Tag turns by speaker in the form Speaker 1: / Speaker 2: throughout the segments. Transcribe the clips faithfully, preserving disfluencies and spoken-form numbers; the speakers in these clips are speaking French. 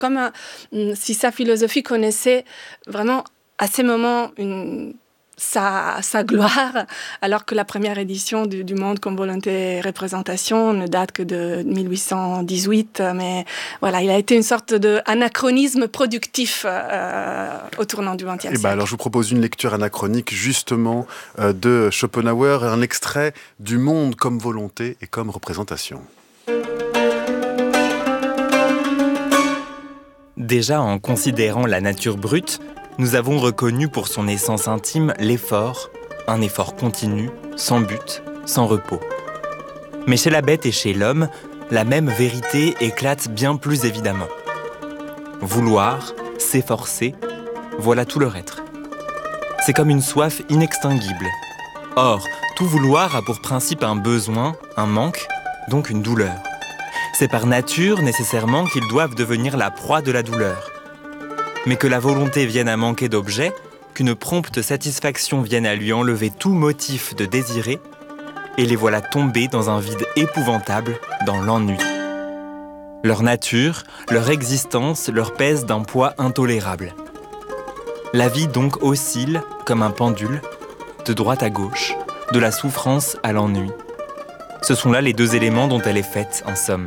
Speaker 1: comme un, si sa philosophie connaissait vraiment à ces moments une, sa, sa gloire, alors que la première édition du, du Monde comme volonté et représentation ne date que de mille huit cent dix-huit. Mais voilà, il a été une sorte d'anachronisme productif euh, au tournant du vingtième
Speaker 2: siècle. Et ben alors je vous propose une lecture anachronique justement euh, de Schopenhauer, un extrait du Monde comme volonté et comme représentation.
Speaker 3: Déjà en considérant la nature brute, nous avons reconnu pour son essence intime l'effort, un effort continu, sans but, sans repos. Mais chez la bête et chez l'homme, la même vérité éclate bien plus évidemment. Vouloir, s'efforcer, voilà tout leur être. C'est comme une soif inextinguible. Or, tout vouloir a pour principe un besoin, un manque, donc une douleur. C'est par nature nécessairement qu'ils doivent devenir la proie de la douleur. Mais que la volonté vienne à manquer d'objet, qu'une prompte satisfaction vienne à lui enlever tout motif de désirer, et les voilà tombés dans un vide épouvantable, dans l'ennui. Leur nature, leur existence leur pèse d'un poids intolérable. La vie donc oscille, comme un pendule, de droite à gauche, de la souffrance à l'ennui. Ce sont là les deux éléments dont elle est faite, en somme.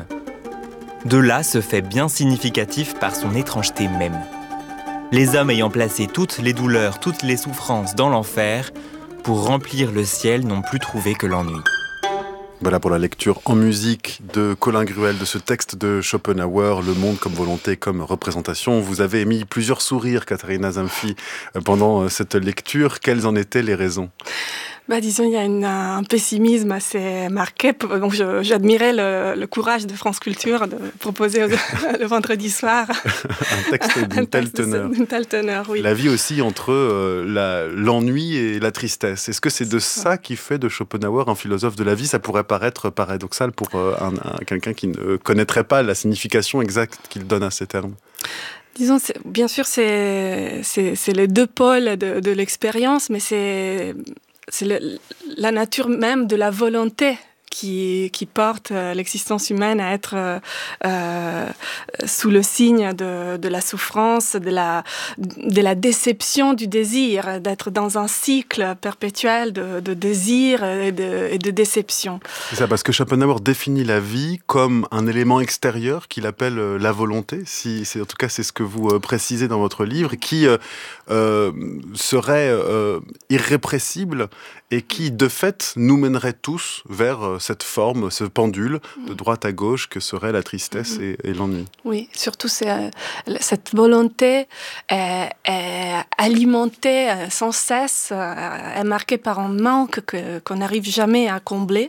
Speaker 3: De là ce fait bien significatif par son étrangeté même. Les hommes ayant placé toutes les douleurs, toutes les souffrances dans l'enfer, pour remplir le ciel n'ont plus trouvé que l'ennui.
Speaker 2: Voilà pour la lecture en musique de Colin Gruel de ce texte de Schopenhauer, Le monde comme volonté, comme représentation. Vous avez émis plusieurs sourires, Katharina Zimphy, pendant cette lecture. Quelles en étaient les raisons ?
Speaker 1: Bah, disons, il y a une, un pessimisme assez marqué. Donc, je, j'admirais le, le courage de France Culture de proposer le vendredi soir
Speaker 2: un texte d'une telle teneur.
Speaker 1: D'une telle teneur, oui.
Speaker 2: La vie aussi entre euh, la, l'ennui et la tristesse. Est-ce que c'est de c'est ça, ça qui fait de Schopenhauer un philosophe de la vie ? Ça pourrait paraître paradoxal pour euh, un, un, quelqu'un qui ne connaîtrait pas la signification exacte qu'il donne à ces termes.
Speaker 1: Disons, c'est, bien sûr, c'est, c'est, c'est les deux pôles de, de l'expérience, mais c'est... C'est le, la nature même de la volonté qui, qui porte l'existence humaine à être euh, euh, sous le signe de, de la souffrance, de la, de la déception du désir, d'être dans un cycle perpétuel de, de désir et de, et de déception.
Speaker 2: C'est ça, parce que Schopenhauer définit la vie comme un élément extérieur qu'il appelle la volonté, si, c'est, en tout cas c'est ce que vous euh, précisez dans votre livre, qui euh, euh, serait euh, irrépressible et qui, de fait, nous mènerait tous vers euh, cette forme, ce pendule de droite à gauche que serait la tristesse et, et l'ennui.
Speaker 1: Oui, surtout c'est, euh, cette volonté est, est alimentée sans cesse, est marquée par un manque que, qu'on n'arrive jamais à combler.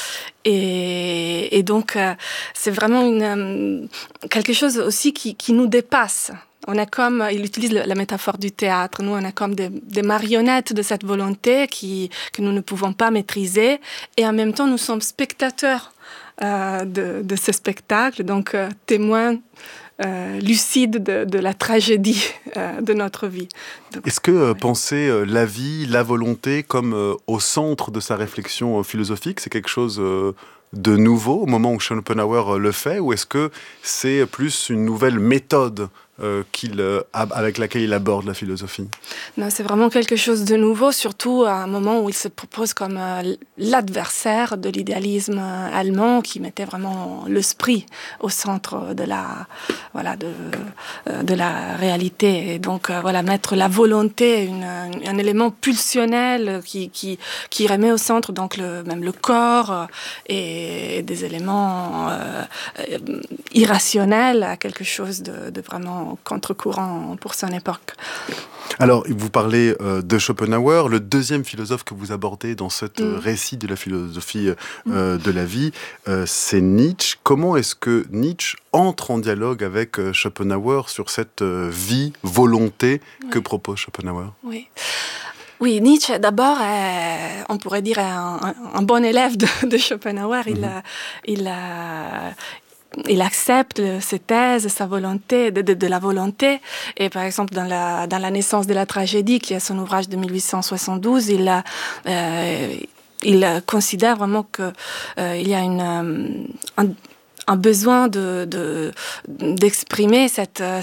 Speaker 1: Et, et donc, euh, c'est vraiment une, quelque chose aussi qui, qui nous dépasse. On est comme, il utilise la métaphore du théâtre, nous on est comme des, des marionnettes de cette volonté qui, que nous ne pouvons pas maîtriser, et en même temps nous sommes spectateurs euh, de, de ce spectacle, donc euh, témoins euh, lucides de, de la tragédie euh, de notre vie. Donc,
Speaker 2: Est-ce que euh,
Speaker 1: ouais.
Speaker 2: penser euh, la vie, la volonté comme euh, au centre de sa réflexion euh, philosophique, c'est quelque chose euh, de nouveau au moment où Schopenhauer euh, le fait, ou est-ce que c'est plus une nouvelle méthode Euh, qu'il, euh, avec laquelle il aborde la philosophie?
Speaker 1: Non, c'est vraiment quelque chose de nouveau, surtout à un moment où il se propose comme euh, l'adversaire de l'idéalisme euh, allemand qui mettait vraiment l'esprit au centre de la, voilà, de, euh, de la réalité. Et donc, euh, voilà, mettre la volonté, une, un élément pulsionnel qui, qui, qui remet au centre donc le, même le corps euh, et des éléments euh, euh, irrationnels à quelque chose de, de vraiment contre-courant pour son époque.
Speaker 2: Alors, vous parlez euh, de Schopenhauer, le deuxième philosophe que vous abordez dans ce mm. récit de la philosophie euh, mm. de la vie, euh, c'est Nietzsche. Comment est-ce que Nietzsche entre en dialogue avec euh, Schopenhauer sur cette euh, vie, volonté que oui. propose Schopenhauer?
Speaker 1: Oui. Oui, Nietzsche, d'abord, est, on pourrait dire, un, un, un bon élève de, de Schopenhauer. Mm-hmm. Il a... Il a Il accepte ses thèses, sa volonté, de, de, de la volonté. Et par exemple, dans la, dans la naissance de la tragédie, qui est son ouvrage de dix-huit cent soixante-douze, il, a, euh, il considère vraiment qu'il euh, y a une, un, un besoin de, de, d'exprimer cette,